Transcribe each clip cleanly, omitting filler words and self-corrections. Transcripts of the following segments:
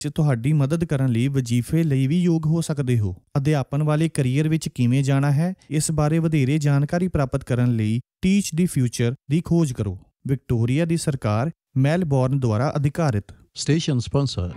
'ਚ ਤੁਹਾਡੀ ਮਦਦ ਕਰਨ ਲਈ ਵਜ਼ੀਫੇ ਲਈ ਵੀ ਯੋਗ ਹੋ ਸਕਦੇ ਹੋ। ਅਧਿਆਪਨ ਵਾਲੇ ਕਰੀਅਰ ਵਿੱਚ ਕਿਵੇਂ ਜਾਣਾ ਹੈ, ਇਸ ਬਾਰੇ ਵਧੇਰੇ ਜਾਣਕਾਰੀ ਪ੍ਰਾਪਤ ਕਰਨ ਲਈ ਟੀਚ ਦੀ ਫਿਊਚਰ ਦੀ ਖੋਜ ਕਰੋ। ਵਿਕਟੋਰੀਆ ਦੀ ਸਰਕਾਰ, ਮੈਲਬੌਰਨ ਦੁਆਰਾ ਅਧਿਕਾਰਿਤ। Station sponsor.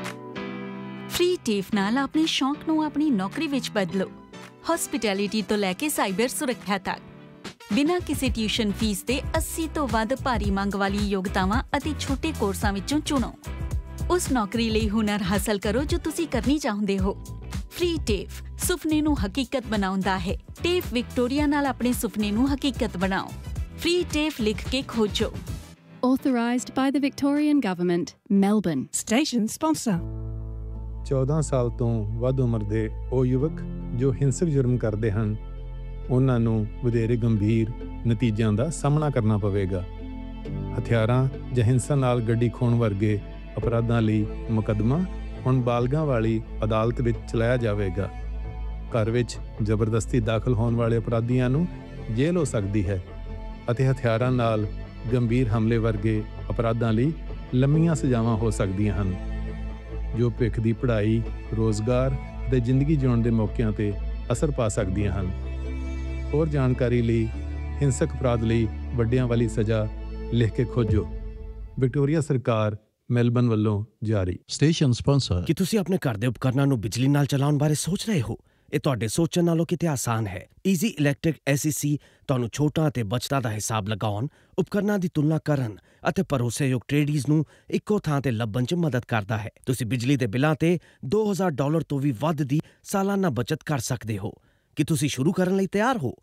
ਫ੍ਰੀ ਟੇਫ ਨਾਲ ਆਪਣੇ ਸ਼ੌਂਕ ਨੂੰ ਆਪਣੀ ਨੌਕਰੀ ਵਿੱਚ ਬਦਲੋ। ਹੌਸਪਿਟੈਲਿਟੀ ਤੋਂ ਲੈ ਕੇ ਸਾਈਬਰ ਸੁਰੱਖਿਆ ਤੱਕ, ਬਿਨਾਂ ਕਿਸੇ ਟਿਊਸ਼ਨ ਫੀਸ ਦੇ 80 ਤੋਂ ਵੱਧ ਭਾਰੀ ਮੰਗ ਵਾਲੀ ਯੋਗਤਾਵਾਂ ਅਤੇ ਛੋਟੇ ਕੋਰਸਾਂ ਵਿੱਚੋਂ ਚੁਣੋ। ਉਸ ਨੌਕਰੀ ਲਈ ਹੁਨਰ ਹਾਸਲ ਕਰੋ ਜੋ ਤੁਸੀਂ ਕਰਨੀ ਚਾਹੁੰਦੇ ਹੋ। ਫ੍ਰੀ ਟੇਫ ਸੁਪਨੇ ਨੂੰ ਹਕੀਕਤ ਬਣਾਉਂਦਾ ਹੈ। ਟੇਫ ਵਿਕਟੋਰੀਆ ਨਾਲ ਆਪਣੇ ਸੁਪਨੇ ਨੂੰ ਹਕੀਕਤ ਬਣਾਓ। ਫ੍ਰੀ ਟੇਫ ਲਿਖ ਕੇ ਖੋਜੋ। Authorised by the Victorian Government, Melbourne. Station sponsor. 14 ਸਾਲ ਤੋਂ ਵੱਧ ਉਮਰ ਦੇ ਉਹ ਯੁਵਕ ਜੋ ਹਿੰਸਕ ਜੁਰਮ ਕਰਦੇ ਹਨ, ਉਹਨਾਂ ਨੂੰ ਵਧੇਰੇ ਗੰਭੀਰ ਨਤੀਜਿਆਂ ਦਾ ਸਾਹਮਣਾ ਕਰਨਾ ਪਵੇਗਾ। ਹਥਿਆਰਾਂ ਜਾਂ ਹਿੰਸਾ ਨਾਲ ਗੱਡੀ ਖੋਹਣ ਵਰਗੇ ਅਪਰਾਧਾਂ ਲਈ ਮੁਕੱਦਮਾ ਹੁਣ ਬਾਲਗਾਂ ਵਾਲੀ ਅਦਾਲਤ ਵਿੱਚ ਚਲਾਇਆ ਜਾਵੇਗਾ। ਘਰ ਵਿੱਚ ਜ਼ਬਰਦਸਤੀ ਦਾਖਲ ਹੋਣ ਵਾਲੇ ਅਪਰਾਧੀਆਂ ਨੂੰ ਜੇਲ੍ਹ ਹੋ ਸਕਦੀ ਹੈ ਅਤੇ ਹਥਿਆਰਾਂ ਨਾਲ ਗੰਭੀਰ ਹਮਲੇ ਵਰਗੇ ਅਪਰਾਧਾਂ ਲਈ ਲੰਮੀਆਂ ਸਜ਼ਾਵਾਂ ਹੋ ਸਕਦੀਆਂ ਹਨ, ਜੋ ਭਵਿੱਖ ਦੀ ਪੜ੍ਹਾਈ, ਰੋਜ਼ਗਾਰ ਅਤੇ ਜ਼ਿੰਦਗੀ ਜਿਉਣ ਦੇ ਮੌਕਿਆਂ 'ਤੇ ਅਸਰ ਪਾ ਸਕਦੀਆਂ ਹਨ। ਹੋਰ ਜਾਣਕਾਰੀ ਲਈ ਹਿੰਸਕ ਅਪਰਾਧ ਲਈ ਵੱਡਿਆਂ ਵਾਲੀ ਸਜ਼ਾ ਲਿਖ ਕੇ ਖੋਜੋ। ਵਿਕਟੋਰੀਆ ਸਰਕਾਰ, ਮੈਲਬਨ ਵੱਲੋਂ ਜਾਰੀ। Station sponsor. ਕੀ ਤੁਸੀਂ ਆਪਣੇ ਘਰ ਦੇ ਉਪਕਰਨਾਂ ਨੂੰ ਬਿਜਲੀ ਨਾਲ ਚਲਾਉਣ ਬਾਰੇ ਸੋਚ ਰਹੇ ਹੋ? ਇਹ ਤੁਹਾਡੇ ਸੋਚਣ ਨਾਲੋਂ ਕਿਤੇ ਆਸਾਨ ਹੈ। ਈਜ਼ੀ ਇਲੈਕਟ੍ਰਿਕ SEC ਤੁਹਾਨੂੰ ਛੋਟਾਂ ਅਤੇ ਬਚਤਾਂ ਦਾ ਹਿਸਾਬ ਲਗਾਉਣ, ਉਪਕਰਨਾਂ ਦੀ ਤੁਲਨਾ ਕਰਨ ਅਤੇ ਭਰੋਸੇਯੋਗ ਟ੍ਰੇਡੀਜ਼ ਨੂੰ ਇੱਕੋ ਥਾਂ ਤੇ ਲੱਭਣ 'ਚ ਮਦਦ ਕਰਦਾ ਹੈ। ਤੁਸੀਂ ਬਿਜਲੀ ਦੇ ਬਿੱਲਾਂ ਤੇ $2000 ਤੋਂ ਵੀ ਵੱਧ ਦੀ ਸਾਲਾਨਾ ਬਚਤ ਕਰ ਸਕਦੇ ਹੋ। ਕੀ ਤੁਸੀਂ ਸ਼ੁਰੂ ਕਰਨ ਲਈ ਤਿਆਰ ਹੋ?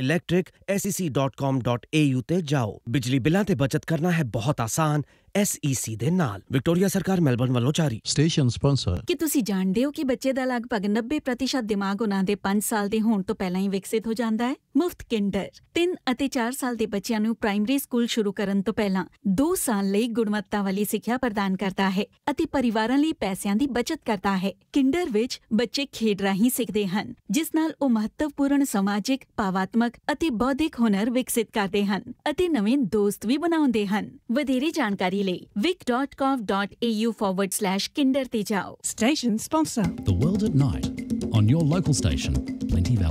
easyelectricsec.com.au ਤੇ ਜਾਓ। ਬਿਜਲੀ ਬਿੱਲਾਂ ਤੇ ਬਚਤ ਕਰਨਾ ਹੈ ਬਹੁਤ ਆਸਾਨ SEC ਦੇ ਨਾਲ। ਵਿਕਟੋਰੀਆ ਸਰਕਾਰ, ਮੈਲਬੌਰਨ ਵੱਲੋਂ ਜਾਰੀ। Station sponsor. ਕੀ ਤੁਸੀਂ ਜਾਣਦੇ ਹੋ ਕਿ ਬੱਚੇ ਦਾ ਲਗਭਗ 90% ਦਿਮਾਗ ਉਹਨਾਂ ਦੇ 5 ਸਾਲ ਦੇ ਹੋਣ ਤੋਂ ਪਹਿਲਾਂ ਹੀ ਵਿਕਸਿਤ ਹੋ ਜਾਂਦਾ ਹੈ? ਮੁਫਤ ਕਿੰਡਰ 3 ਅਤੇ 4 ਸਾਲ ਦੇ ਬੱਚਿਆਂ ਨੂੰ ਪ੍ਰਾਇਮਰੀ ਸਕੂਲ ਸ਼ੁਰੂ ਕਰਨ ਤੋਂ ਪਹਿਲਾਂ 2 ਸਾਲ ਲਈ ਗੁਣਵੱਤਾ ਵਾਲੀ ਸਿੱਖਿਆ ਪ੍ਰਦਾਨ ਕਰਦਾ ਹੈ ਅਤੇ ਪਰਿਵਾਰਾਂ ਲਈ ਪੈਸਿਆਂ ਦੀ ਬਚਤ ਕਰਦਾ ਹੈ। ਕਿੰਡਰ ਵਿੱਚ ਬੱਚੇ ਖੇਡ ਰਾਹੀਂ ਸਿੱਖਦੇ ਹਨ, ਜਿਸ ਨਾਲ ਉਹ ਮਹੱਤਵਪੂਰਨ ਸਮਾਜਿਕ, ਭਾਵਾਤਮਕ ਅਤੇ ਬੌਧਿਕ ਹੁਨਰ ਵਿਕਸਿਤ ਕਰਦੇ ਹਨ ਅਤੇ ਨਵੇਂ ਦੋਸਤ ਵੀ ਬਣਾਉਂਦੇ ਹਨ। ਵਧੇਰੇ ਜਾਣਕਾਰੀ ਲਈ vic.gov.au/kinder ਤੇ ਜਾਓ। Station sponsor. The World at Night on your local station, Plenty Valley.